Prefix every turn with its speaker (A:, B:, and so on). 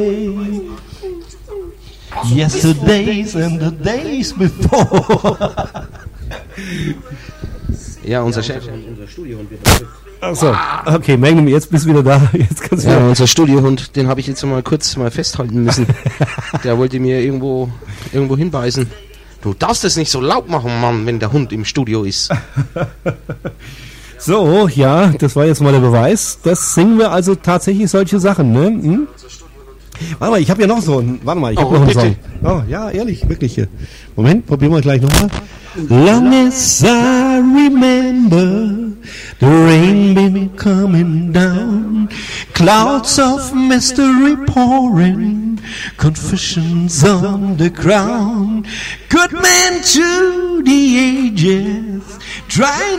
A: Yesterdays and the days before.
B: Ja, unser Chef. Unser Studiohund wird
A: Achso, okay, Magnum, jetzt bist du wieder da. Jetzt kannst du
B: ja, unser Studiohund, den habe ich jetzt mal kurz festhalten müssen. Der wollte mir irgendwo hinbeißen. Du darfst es nicht so laut machen, Mann, wenn der Hund im Studio ist.
A: So, ja, das war jetzt mal der Beweis. Das singen wir also tatsächlich solche Sachen, ne? Hm? Warte mal, ich habe ja noch so einen. Warte mal, ich habe noch einen Song. Oh, ja, ehrlich, wirklich hier. Moment, probieren wir gleich nochmal. Long as I remember, the rain been coming down, clouds of mystery pouring, confessions on the ground, good men to the ages, trying